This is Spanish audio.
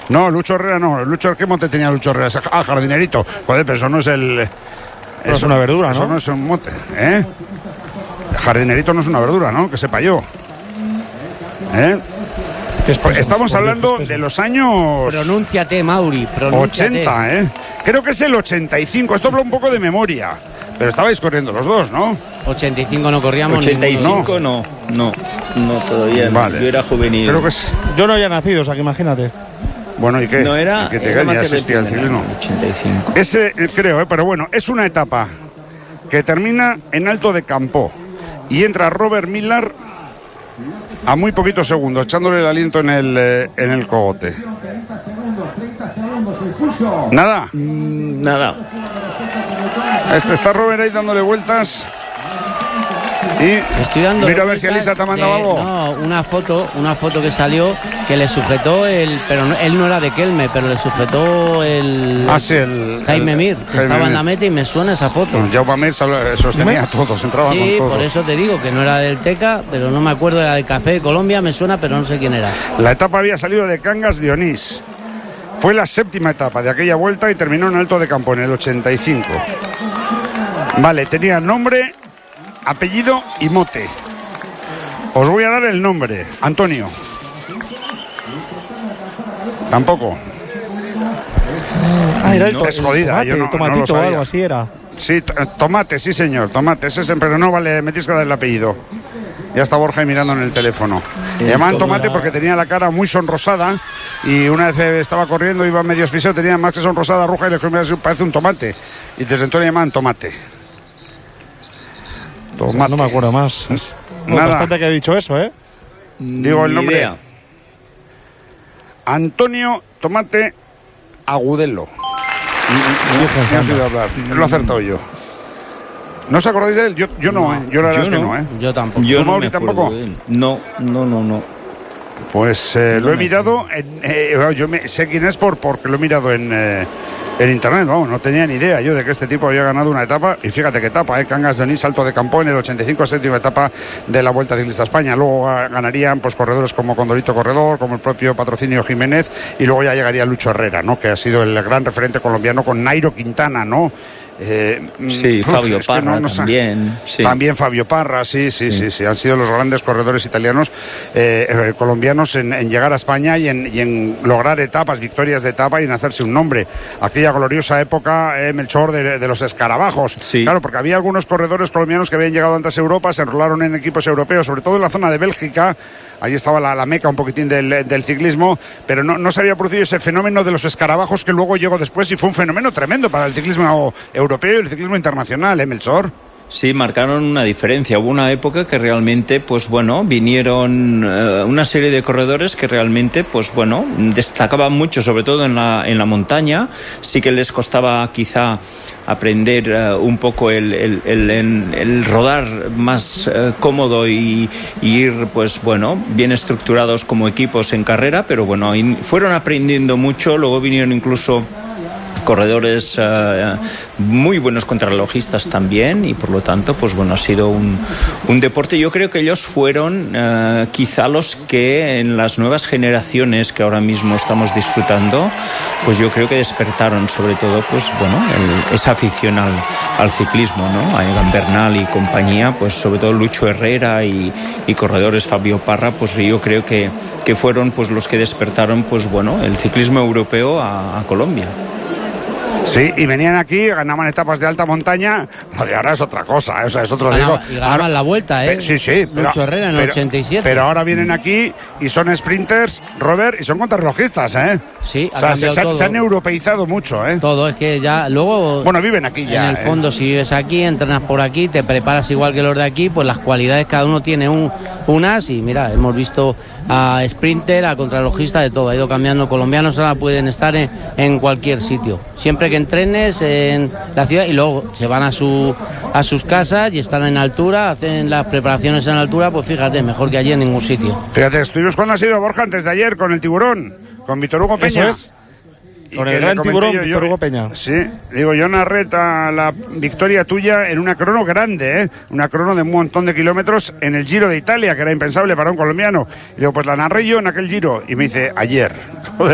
No, Lucho Herrera no. ¿Qué monte tenía Lucho Herrera? Jardinerito. Joder, pero eso no es el... Eso es una verdura, ¿no? Eso no es un monte, ¿eh? Jardinerito no es una verdura, ¿no? Que sepa yo. Estamos hablando de los años... Pronúnciate, Mauri, 80, ¿eh? Creo que es el 85. Esto habla un poco de memoria. Pero estabais corriendo los dos, ¿no? 85 no corríamos. 85 no, todavía vale. No. Yo era juvenil. Creo que es... Yo no había nacido, o sea que imagínate. Bueno, ¿y qué? No era... ¿Y qué te ganas? Existía el ciclismo. 85. Ese, creo, pero bueno, es una etapa que termina en Alto de Campó. Y entra Robert Millar a muy poquitos segundos, echándole el aliento en el cogote. ¿Nada? Nada. Está Robert ahí dándole vueltas. Y estoy dando mira a ver si Elisa te ha mandado algo. No, una foto que salió que le sujetó pero él no era de Kelme, pero le sujetó el Jaime Mir, que estaba en la meta y me suena esa foto. Jaume Mir sostenía a todos, entraba con todos. Por eso te digo que no era del Teca, pero no me acuerdo, era del Café de Colombia, me suena, pero no sé quién era. La etapa había salido de Cangas de Onís. Fue la séptima etapa de aquella vuelta y terminó en Alto de Campó en el 85. Vale, tenía nombre, apellido y mote. Os voy a dar el nombre. Antonio. Tampoco. Era el es jodida. Tomate, yo no, tomatito no o algo así era. Sí, Tomate, sí señor, Tomate. Pero no vale, me tienes que dar el apellido. Ya está Borja ahí mirando en el teléfono. Le llamaban Tomate porque tenía la cara muy sonrosada y una vez estaba corriendo, iba medio asfixiado, tenía más que sonrosada, roja y le dijo, parece un tomate. Y desde entonces le llamaban Tomate. Tomate. No me acuerdo más. Nada. Bastante que he dicho eso, ¿eh? Digo el nombre. Idea. Antonio Tomate Agudelo. No he oído hablar. Lo he acertado yo. ¿No os acordáis de él? Yo no, ¿eh? Yo la verdad es que no, ¿eh? Yo tampoco. Yo ¿Tú, no Mauri, me acuerdo tampoco? de él. No. Pues lo he mirado. Yo sé quién es porque lo he mirado en internet. Vamos, no tenía ni idea yo de que este tipo había ganado una etapa. Y fíjate qué etapa, Cangas de Onís, Alto de Campó en el 85, séptima etapa de la Vuelta Ciclista a España. Luego ganarían pues corredores como Condorito Corredor, como el propio Patrocinio Jiménez. Y luego ya llegaría Lucho Herrera, ¿no? Que ha sido el gran referente colombiano con Nairo Quintana, ¿no? Sí, Fabio Parra también. Sí. También Fabio Parra, sí. Han sido los grandes corredores italianos, colombianos en llegar a España y en lograr etapas, victorias de etapa y en hacerse un nombre. Aquella gloriosa época, Melchor, de los escarabajos. Sí. Claro, porque había algunos corredores colombianos que habían llegado antes a Europa, se enrolaron en equipos europeos, sobre todo en la zona de Bélgica. Ahí estaba la meca un poquitín del ciclismo, pero no se había producido ese fenómeno de los escarabajos que luego llegó después y fue un fenómeno tremendo para el ciclismo europeo y el ciclismo internacional, Melchor. Sí, marcaron una diferencia. Hubo una época que realmente, pues bueno, vinieron una serie de corredores que realmente, pues bueno, destacaban mucho, sobre todo en la montaña. Sí que les costaba quizá aprender un poco el rodar más cómodo y ir, pues bueno, bien estructurados como equipos en carrera, pero bueno, fueron aprendiendo mucho. Luego vinieron incluso corredores muy buenos contrarrelojistas también y por lo tanto pues bueno, ha sido un deporte. Yo creo que ellos fueron quizá los que en las nuevas generaciones que ahora mismo estamos disfrutando, pues yo creo que despertaron sobre todo pues bueno, esa afición al ciclismo, ¿no? A Egan Bernal y compañía, pues sobre todo Lucho Herrera y corredores Fabio Parra, pues yo creo que fueron pues los que despertaron pues bueno, el ciclismo europeo a Colombia. Sí, y venían aquí, ganaban etapas de alta montaña. Lo de ahora es otra cosa, o sea, es otro digo. Y ganaban la vuelta, ¿eh? Sí, Lucho Herrera en el 87. Pero ahora vienen aquí y son sprinters, Robert, y son contrarrelojistas, ¿eh? Sí, o sea, se han europeizado mucho, ¿eh? Todo, es que ya luego... Bueno, viven aquí ya. En el fondo, si vives aquí, entrenas por aquí, te preparas igual que los de aquí, pues las cualidades, cada uno tiene unas y mira, hemos visto a sprinter, a contrarrelojista, de todo. Ha ido cambiando. Colombianos ahora pueden estar en cualquier sitio. Siempre que entrenes en la ciudad y luego se van a sus casas y están en altura, hacen las preparaciones en altura, pues fíjate, mejor que allí en ningún sitio. Fíjate, estuvimos cuando ha sido Borja antes de ayer con el Tiburón, con Víctor Hugo Peña. Eso es. Con el gran Tiburón, Víctor Hugo Peña. Sí, digo, yo narré la victoria tuya en una crono grande, ¿eh? Una crono de un montón de kilómetros en el Giro de Italia, que era impensable para un colombiano. Y digo, pues la narré yo en aquel Giro. Y me dice, ayer.